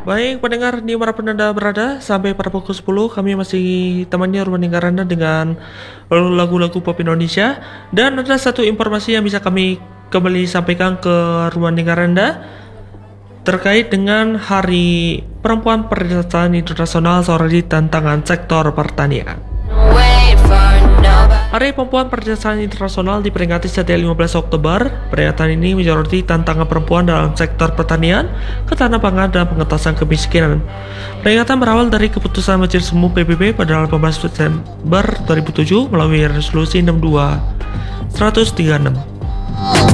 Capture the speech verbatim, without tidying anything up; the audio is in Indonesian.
Baik pendengar dimanapun Anda berada, sampai pada pukul sepuluh kami masih temani ruang dengar Anda dengan lagu-lagu pop Indonesia. Dan ada satu informasi yang bisa kami kembali sampaikan ke ruang dengar Anda terkait dengan Hari Perempuan Perdataan Internasional sorry tantangan sektor pertanian. Hari Perempuan Perdataan Internasional diperingati setiap lima belas Oktober. Peringatan ini menyoroti tantangan perempuan dalam sektor pertanian, ketahanan pangan, dan pengentasan kemiskinan. Peringatan berawal dari keputusan Majelis Umum P B B pada delapan belas Desember dua ribu tujuh melalui Resolusi enam puluh dua seratus tiga puluh enam.